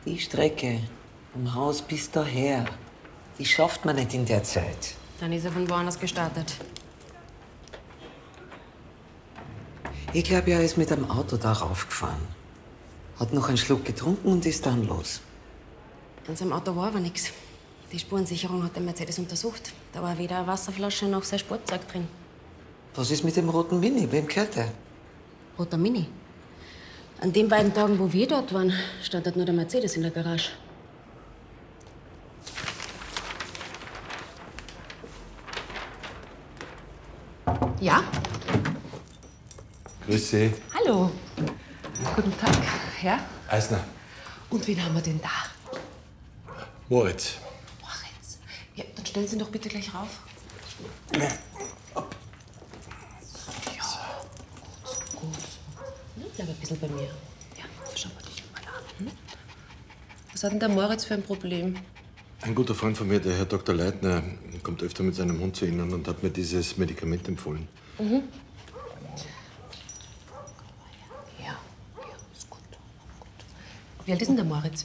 Die Strecke vom Haus bis daher, die schafft man nicht in der Zeit. Dann ist er von woanders gestartet. Ich glaube, er ist mit dem Auto da raufgefahren. Hat noch einen Schluck getrunken und ist dann los. An seinem Auto war aber nichts. Die Spurensicherung hat den Mercedes untersucht. Da war weder eine Wasserflasche noch sein Sportzeug drin. Was ist mit dem roten Mini? Wem gehört der? Roter Mini. An den beiden Tagen, wo wir dort waren, stand dort nur der Mercedes in der Garage. Ja? Grüß Sie. Hallo. Guten Tag, Herr. Eisner. Und wen haben wir denn da? Moritz. Moritz. Ja, dann stellen Sie ihn doch bitte gleich rauf. Ja, gut. Bleib ein bisschen bei mir. Ja, schauen wir dich mal an. Was hat denn der Moritz für ein Problem? Ein guter Freund von mir, der Herr Dr. Leitner, kommt öfter mit seinem Hund zu Ihnen und hat mir dieses Medikament empfohlen. Ja, ist gut. Wie alt ist denn der Moritz?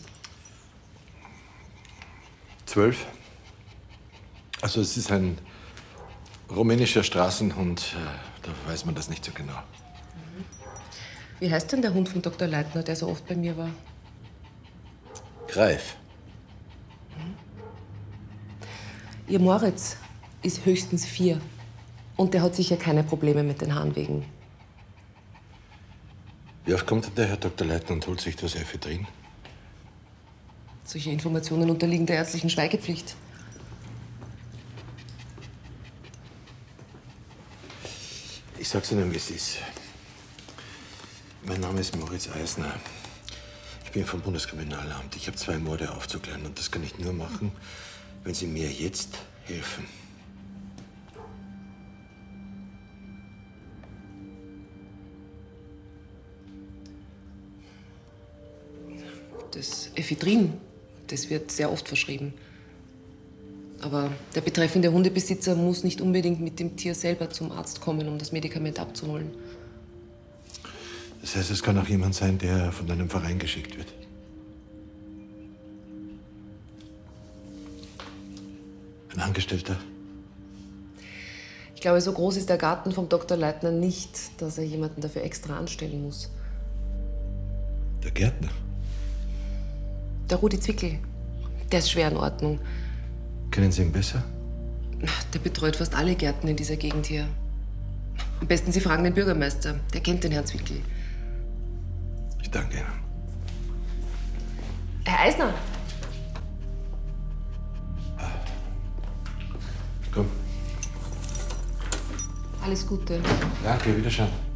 12. Also es ist ein rumänischer Straßenhund, da weiß man das nicht so genau. Wie heißt denn der Hund von Dr. Leitner, der so oft bei mir war? Greif. Ihr Moritz ist höchstens 4. Und der hat sicher keine Probleme mit den Harnwegen. Wie oft kommt denn der Herr Dr. Leitner und holt sich das Ephedrin? Solche Informationen unterliegen der ärztlichen Schweigepflicht. Ich sag's Ihnen, wie es ist. Mein Name ist Moritz Eisner. Ich bin vom Bundeskriminalamt. Ich habe 2 Morde aufzuklären und das kann ich nur machen, wenn Sie mir jetzt helfen. Das Ephedrin, das wird sehr oft verschrieben. Aber der betreffende Hundebesitzer muss nicht unbedingt mit dem Tier selber zum Arzt kommen, um das Medikament abzuholen. Das heißt, es kann auch jemand sein, der von einem Verein geschickt wird. Ein Angestellter? Ich glaube, so groß ist der Garten vom Dr. Leitner nicht, dass er jemanden dafür extra anstellen muss. Der Gärtner? Der Rudi Zwickel, der ist schwer in Ordnung. Kennen Sie ihn besser? Der betreut fast alle Gärten in dieser Gegend hier. Am besten Sie fragen den Bürgermeister, der kennt den Herrn Zwickel. Ich danke Ihnen. Herr Eisner! Komm. Alles Gute. Danke, wiederschauen.